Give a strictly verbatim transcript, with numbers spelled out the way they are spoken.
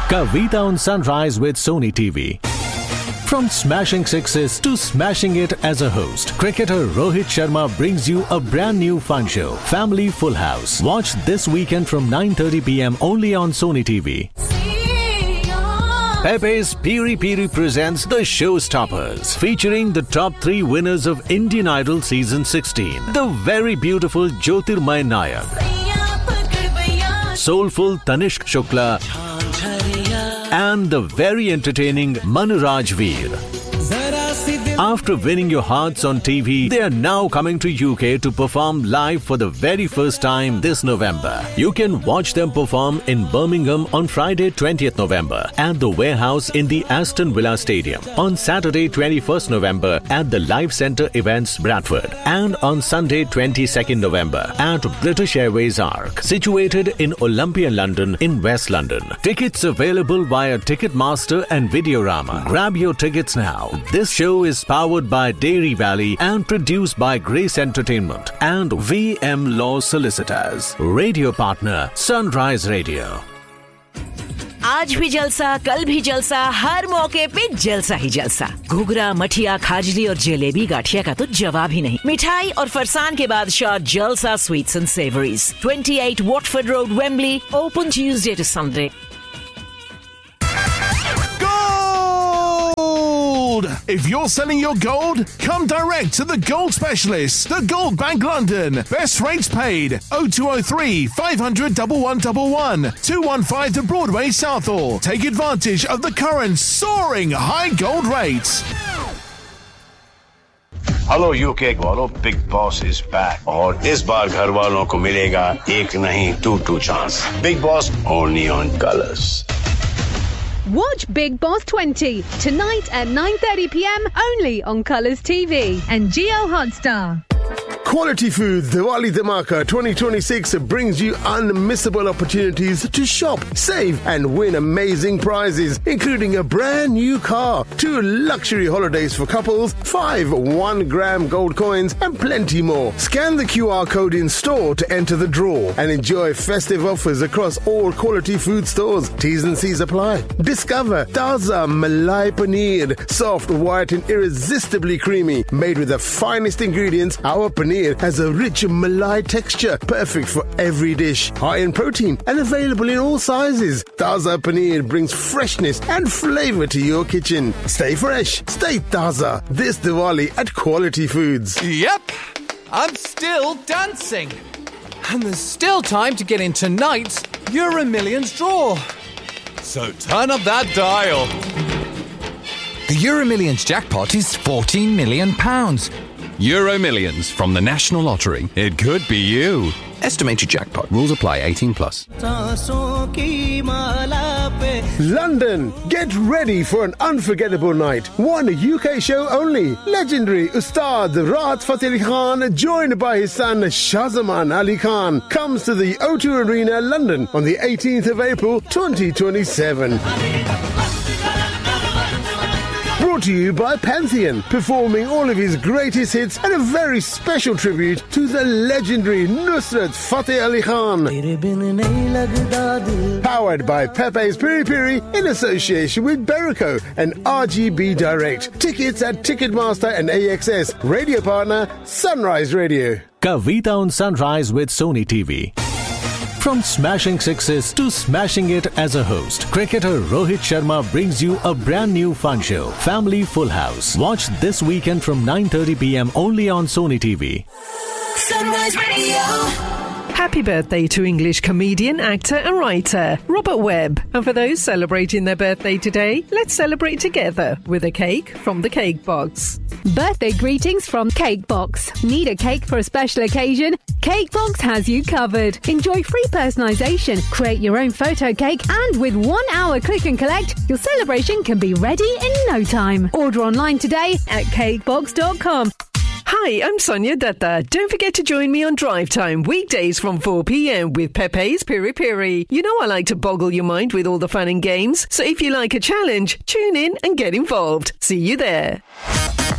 Kavita on Sunrise with Sony T V. From smashing sixes to smashing it as a host, cricketer Rohit Sharma brings you a brand new fun show, Family Full House. Watch this weekend from nine thirty p.m. only on Sony T V. Pepe's Piri Piri presents The Showstoppers, featuring the top three winners of Indian Idol Season sixteen. The very beautiful Jyotirmay Nayak, soulful Tanishq Shukla, and the very entertaining Manraj Veer. After winning your hearts on T V, they are now coming to U K to perform live for the very first time this November. You can watch them perform in Birmingham on Friday twentieth November at the Warehouse in the Aston Villa Stadium, on Saturday twenty-first November at the Live Centre Events Bradford, and on Sunday twenty-second November at British Airways Arc, situated in Olympia, London in West London. Tickets available via Ticketmaster and Videorama. Grab your tickets now. This show is powered by Dairy Valley and produced by Grace Entertainment and V M Law Solicitors. Radio partner Sunrise Radio. आज भी जलसा, कल भी जलसा, हर मौके पे जलसा ही जलसा। घुघरा, मठिया, खाजली और जलेबी गाठिया का तो जवाब ही नहीं। मिठाई और फरसान के बादशाह जलसा sweets and savouries, twenty-eight Watford Road, Wembley, open Tuesday to Sunday. If you're selling your gold, come direct to the Gold Specialist, the Gold Bank London. Best rates paid. oh two oh three, five hundred, one one one one, two one five to Broadway, Southall. Take advantage of the current soaring high gold rates. Hello U K वालों, Big Boss is back. और इस बार घर वालों को मिलेगा एक नहीं two two chance. Big Boss only on Colours. Watch Big Boss twenty tonight at nine thirty p.m. only on Colours T V and Geo Hotstar. Quality Foods Diwali Dhamaka twenty twenty-six brings you unmissable opportunities to shop, save and win amazing prizes, including a brand new car, two luxury holidays for couples, five one gram gold coins and plenty more. Scan the Q R code in store to enter the draw and enjoy festive offers across all Quality Food stores. T's and C's apply. Discover Taza Malai Paneer, soft, white and irresistibly creamy, made with the finest ingredients. Our paneer has a rich Malai texture, perfect for every dish. High in protein and available in all sizes. Taza Paneer brings freshness and flavor to your kitchen. Stay fresh, stay Taza. This Diwali at Quality Foods. Yep, I'm still dancing. And there's still time to get in tonight's Euro Millions draw. So turn up that dial. The Euro Millions jackpot is fourteen million pounds. Euro Millions from the National Lottery. It could be you. Estimated jackpot. Rules apply. eighteen plus. London, get ready for an unforgettable night. One U K show only. Legendary Ustad Rahat Fateh Ali Khan, joined by his son Shahzaman Ali Khan, comes to the O two Arena, London on the eighteenth of April twenty twenty-seven. Brought to you by Pantheon, performing all of his greatest hits and a very special tribute to the legendary Nusrat Fateh Ali Khan. Powered by Pepe's Piri Piri in association with Berico and R G B Direct. Tickets at Ticketmaster and A X S. Radio partner Sunrise Radio. Kavita on Sunrise with Sony T V. From smashing sixes to smashing it as a host, cricketer Rohit Sharma brings you a brand new fun show, Family Full House. Watch this weekend from nine thirty p.m. only on Sony T V. Sunrise Radio. Happy birthday to English comedian, actor and writer Robert Webb. And for those celebrating their birthday today, let's celebrate together with a cake from the Cake Box. Birthday greetings from Cake Box. Need a cake for a special occasion? Cake Box has you covered. Enjoy free personalisation, create your own photo cake, and with one hour click and collect, your celebration can be ready in no time. Order online today at cake box dot com. Hi, I'm Sonia Datta. Don't forget to join me on Drive Time, weekdays from four p.m. with Pepe's Piri Piri. You know I like to boggle your mind with all the fun and games, so if you like a challenge, tune in and get involved. See you there.